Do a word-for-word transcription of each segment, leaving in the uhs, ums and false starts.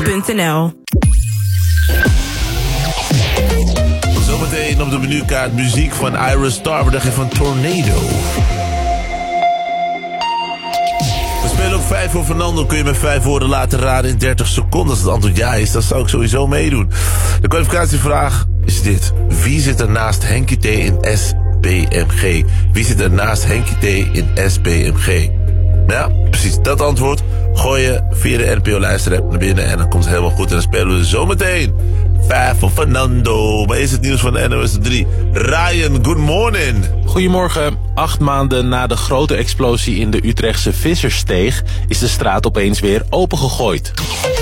punt n l. Zometeen op de menukaart muziek van Ira Star. We dachten van Tornado. We spelen ook vijf voor Fernando. Kun je met vijf woorden laten raden in dertig seconden. Als het antwoord ja is, dan zou ik sowieso meedoen. De kwalificatievraag is dit. Wie zit er naast Henkie T in S B M G? Wie zit er naast Henkie T in S B M G? Ja, precies dat antwoord. Gooi je via de N P O-luisterapp naar binnen en dan komt het helemaal goed. En dan spelen we zometeen vijf voor Fernando. Maar is het nieuws van de N O S drie. Ryan, good morning. Goedemorgen. Acht maanden na de grote explosie in de Utrechtse Visserssteeg is de straat opeens weer opengegooid.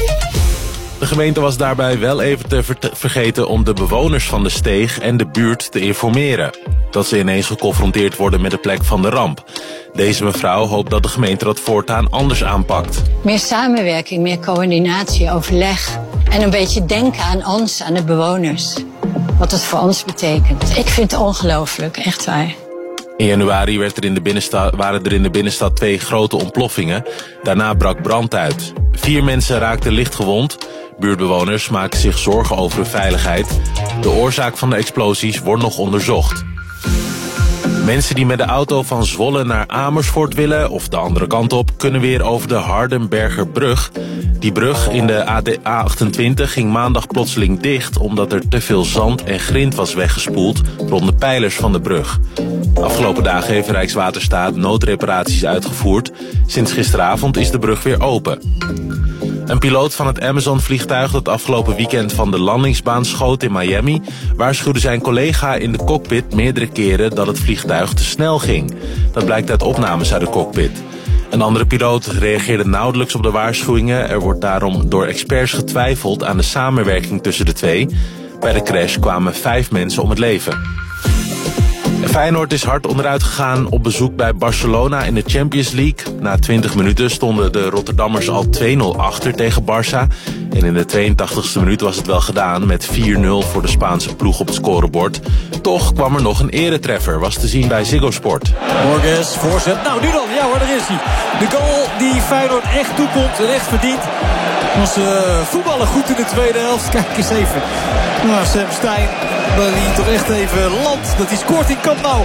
De gemeente was daarbij wel even te ver- vergeten om de bewoners van de steeg en de buurt te informeren. Dat ze ineens geconfronteerd worden met de plek van de ramp. Deze mevrouw hoopt dat de gemeente dat voortaan anders aanpakt. Meer samenwerking, meer coördinatie, overleg. En een beetje denken aan ons, aan de bewoners. Wat het voor ons betekent. Ik vind het ongelooflijk, echt waar. In januari werd er in de binnenstad, waren er in de binnenstad twee grote ontploffingen. Daarna brak brand uit. Vier mensen raakten licht gewond. Buurtbewoners maken zich zorgen over hun veiligheid. De oorzaak van de explosies wordt nog onderzocht. Mensen die met de auto van Zwolle naar Amersfoort willen, of de andere kant op, kunnen weer over de Hardenbergerbrug. Die brug in de A achtentwintig ging maandag plotseling dicht, omdat er te veel zand en grind was weggespoeld rond de pijlers van de brug. De afgelopen dagen heeft Rijkswaterstaat noodreparaties uitgevoerd. Sinds gisteravond is de brug weer open. Een piloot van het Amazon-vliegtuig dat afgelopen weekend van de landingsbaan schoot in Miami waarschuwde zijn collega in de cockpit meerdere keren dat het vliegtuig te snel ging. Dat blijkt uit opnames uit de cockpit. Een andere piloot reageerde nauwelijks op de waarschuwingen. Er wordt daarom door experts getwijfeld aan de samenwerking tussen de twee. Bij de crash kwamen vijf mensen om het leven. Feyenoord is hard onderuit gegaan op bezoek bij Barcelona in de Champions League. Na twintig minuten stonden de Rotterdammers al twee nul achter tegen Barça. En in de tweeëntachtigste minuut was het wel gedaan met vier nul voor de Spaanse ploeg op het scorebord. Toch kwam er nog een eretreffer, was te zien bij Ziggo Sport. Borges, voorzet. Nou, nu dan. Ja hoor, daar is hij. De goal die Feyenoord echt toekomt en echt verdient. Was uh, voetballen goed in de tweede helft. Kijk eens even. Nou, Sam Stein, waar hij toch echt even landt. Dat hij scoort in Camp Nou.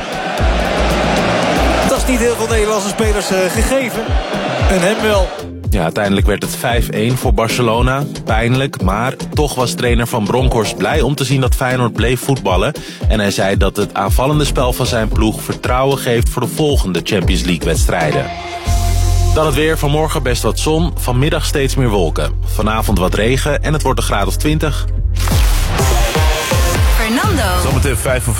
Dat is niet heel veel Nederlandse spelers uh, gegeven. En hem wel. Ja, uiteindelijk werd het vijf één voor Barcelona. Pijnlijk, maar toch was trainer Van Bronckhorst blij om te zien dat Feyenoord bleef voetballen. En hij zei dat het aanvallende spel van zijn ploeg vertrouwen geeft voor de volgende Champions League wedstrijden. Dan het weer. Vanmorgen best wat zon. Vanmiddag steeds meer wolken. Vanavond wat regen en het wordt een graad of twintig. Fernando. Zometeen vijf voor